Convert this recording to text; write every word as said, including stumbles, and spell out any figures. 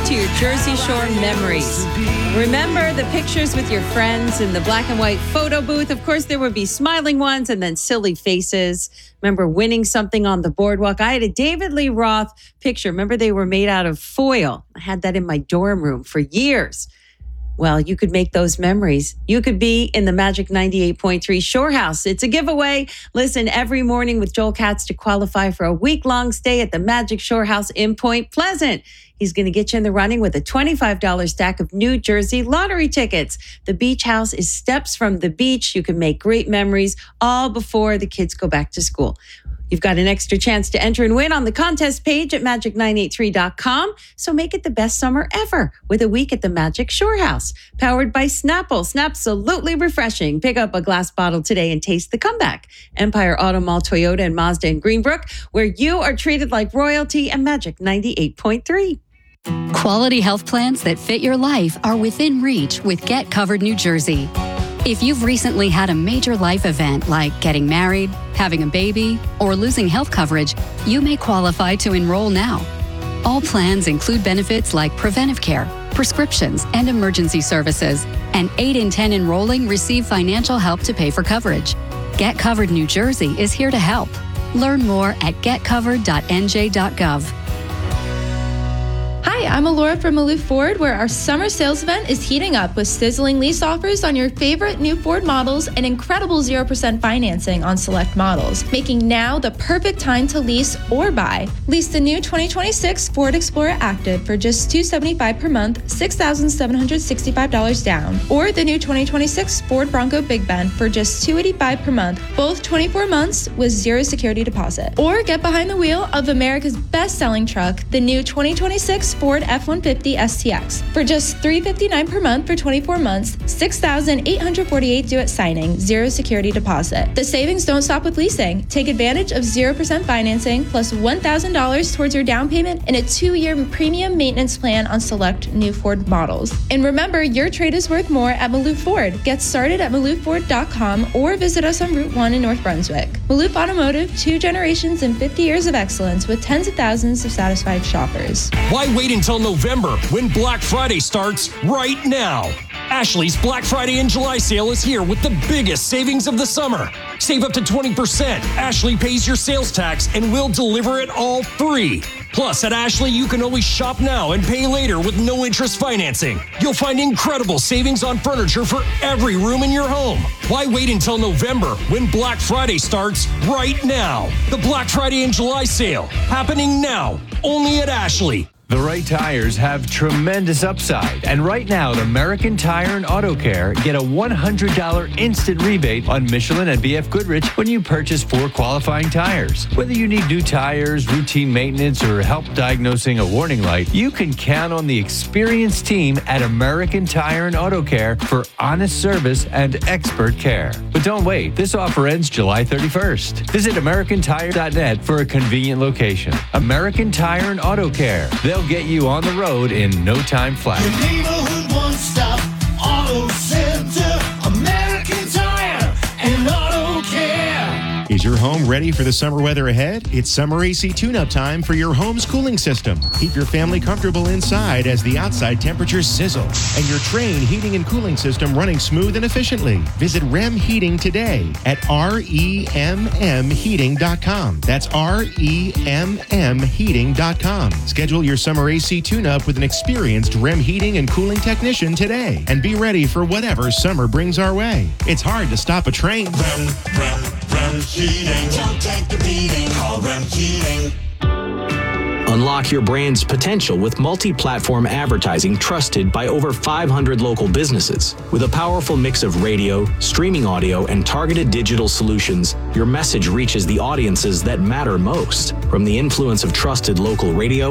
to your Jersey Shore memories. Remember the pictures with your friends in the black and white photo booth? Of course, there would be smiling ones and then silly faces. Remember winning something on the boardwalk? I had a David Lee Roth picture. Remember they were made out of foil. I had that in my dorm room for years. Well, you could make those memories. You could be in the Magic ninety-eight point three Shore House. It's a giveaway. Listen every morning with Joel Katz to qualify for a week-long stay at the Magic Shore House in Point Pleasant. He's going to get you in the running with a twenty-five dollars stack of New Jersey lottery tickets. The beach house is steps from the beach. You can make great memories all before the kids go back to school. You've got an extra chance to enter and win on the contest page at magic nine eight three dot com. So make it the best summer ever with a week at the Magic Shore House. Powered by Snapple. Snapsolutely refreshing. Pick up a glass bottle today and taste the comeback. Empire Auto Mall, Toyota, and Mazda in Greenbrook, where you are treated like royalty, and Magic ninety-eight point three. Quality health plans that fit your life are within reach with Get Covered New Jersey. If you've recently had a major life event like getting married, having a baby, or losing health coverage, you may qualify to enroll now. All plans include benefits like preventive care, prescriptions, and emergency services, and eight in ten enrolling receive financial help to pay for coverage. Get Covered New Jersey is here to help. Learn more at get covered dot n j dot gov. Hi, I'm Alora from Maloof Ford, where our summer sales event is heating up with sizzling lease offers on your favorite new Ford models and incredible zero percent financing on select models, making now the perfect time to lease or buy. Lease the new twenty twenty-six Ford Explorer Active for just two hundred seventy-five dollars per month, six thousand seven hundred sixty-five dollars down, or the new twenty twenty-six Ford Bronco Big Bend for just two hundred eighty-five dollars per month, both twenty-four months with zero security deposit. Or get behind the wheel of America's best-selling truck, the new twenty twenty-six Ford F one fifty S T X for just three hundred fifty-nine dollars per month for twenty-four months, six thousand eight hundred forty-eight dollars due at signing, zero security deposit. The savings don't stop with leasing. Take advantage of zero percent financing plus one thousand dollars towards your down payment and a two-year premium maintenance plan on select new Ford models. And remember, your trade is worth more at Maloof Ford. Get started at maloof ford dot com or visit us on Route one in North Brunswick. Maloof Automotive, two generations and fifty years of excellence with tens of thousands of satisfied shoppers. Why wait until November when Black Friday starts right now? Ashley's Black Friday and July sale is here with the biggest savings of the summer. Save up to twenty percent. Ashley pays your sales tax and will deliver it all free. Plus, at Ashley, you can always shop now and pay later with no interest financing. You'll find incredible savings on furniture for every room in your home. Why wait until November when Black Friday starts right now? The Black Friday and July sale happening now, only at Ashley. The right tires have tremendous upside. And right now, at American Tire and Auto Care, get a one hundred dollars instant rebate on Michelin and B F Goodrich when you purchase four qualifying tires. Whether you need new tires, routine maintenance, or help diagnosing a warning light, you can count on the experienced team at American Tire and Auto Care for honest service and expert care. But don't wait. This offer ends July thirty-first. Visit american tire dot net for a convenient location. American Tire and Auto Care. They'll get you on the road in no time flat. Your neighborhood one-stop auto center, American Tire and Auto Care. Is your home ready for the summer weather ahead? It's summer A C tune-up time for your home's cooling system. Keep your family comfortable inside as the outside temperatures sizzle and your Trane heating and cooling system running smooth and efficiently. Visit R E M Heating today at R E M M heating dot com. That's R E M M heating dot com. Schedule your summer A C tune-up with an experienced R E M heating and cooling technician today and be ready for whatever summer brings our way. It's hard to stop a train. R E M, R E M, R E M Heating. Don't take the beating. Call R E M Heating. Unlock your brand's potential with multi-platform advertising trusted by over five hundred local businesses. With a powerful mix of radio, streaming audio, and targeted digital solutions, your message reaches the audiences that matter most. From the influence of trusted local radio